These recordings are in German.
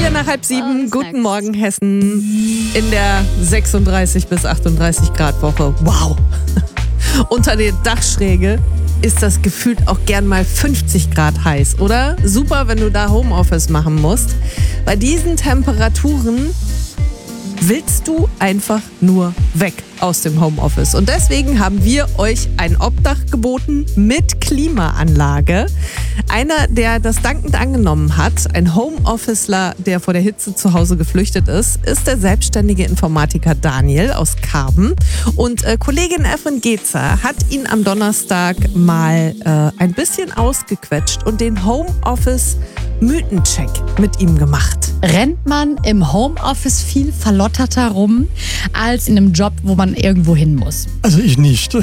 6:04. Guten Morgen, Hessen. In der 36 bis 38 Grad Woche. Wow. Unter der Dachschräge ist das gefühlt auch gern mal 50 Grad heiß, oder? Super, wenn du da Homeoffice machen musst. Bei diesen Temperaturen willst du einfach nur weg aus dem Homeoffice. Und deswegen haben wir euch ein Obdach geboten mit Klimaanlage. Einer, der das dankend angenommen hat, ein Homeofficer, der vor der Hitze zu Hause geflüchtet ist der selbstständige Informatiker Daniel aus Karben. Und Kollegin Efren Gezer hat ihn am Donnerstag mal ein bisschen ausgequetscht und den Homeoffice-Mythencheck mit ihm gemacht. Rennt man im Homeoffice viel verlotterter rum als in einem Job, wo man irgendwo hin muss? Also ich nicht.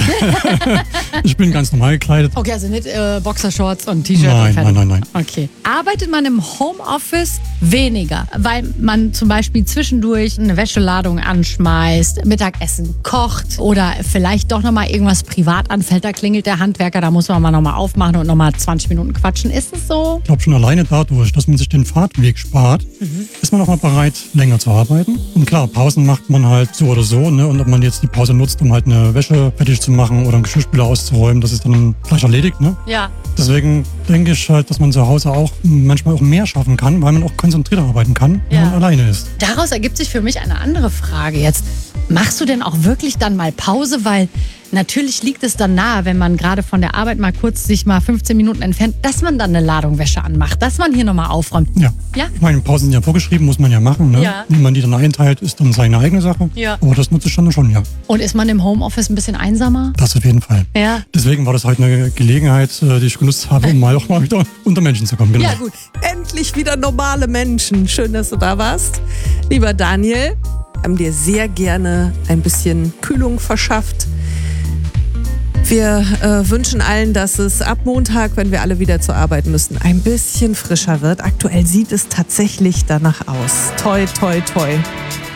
Ich bin ganz normal gekleidet. Okay, also nicht Boxershorts und T-Shirt Nein, und fertig. nein. Okay. Arbeitet man im Homeoffice weniger, weil man zum Beispiel zwischendurch eine Wäscheladung anschmeißt, Mittagessen kocht oder vielleicht doch nochmal irgendwas privat anfällt, da klingelt der Handwerker, da muss man mal nochmal aufmachen und nochmal 20 Minuten quatschen. Ist es so? Ich glaube schon alleine dadurch, dass man sich den Fahrtweg spart, ist man auch mal bereit, länger zu arbeiten. Und klar, Pausen macht man halt so oder so. Ne? Und ob man jetzt die Pause nutzt, um halt eine Wäsche fertig zu machen oder einen Geschirrspüler auszuräumen, das ist dann gleich erledigt. Ne? Ja. Deswegen denke ich halt, dass man zu Hause auch manchmal auch mehr schaffen kann, weil man auch konzentrierter arbeiten kann, wenn man alleine ist. Daraus ergibt sich für mich eine andere Frage jetzt. Machst du denn auch wirklich dann mal Pause? Weil natürlich liegt es dann nahe, wenn man gerade von der Arbeit mal kurz sich mal 15 Minuten entfernt, dass man dann eine Ladung Wäsche anmacht, dass man hier nochmal aufräumt. Ja. Ja? Ich meine, Pausen sind ja vorgeschrieben, muss man ja machen. Ne? Ja. Wie man die dann einteilt, ist dann seine eigene Sache. Ja. Aber das nutze ich dann schon, ja. Und ist man im Homeoffice ein bisschen einsamer? Das auf jeden Fall. Ja. Deswegen war das heute eine Gelegenheit, die ich genutzt habe, um auch mal wieder unter Menschen zu kommen. Genau. Ja, gut. Endlich wieder normale Menschen. Schön, dass du da warst. Lieber Daniel, haben dir sehr gerne ein bisschen Kühlung verschafft. Wir wünschen allen, dass es ab Montag, wenn wir alle wieder zur Arbeit müssen, ein bisschen frischer wird. Aktuell sieht es tatsächlich danach aus. Toi, toi, toi.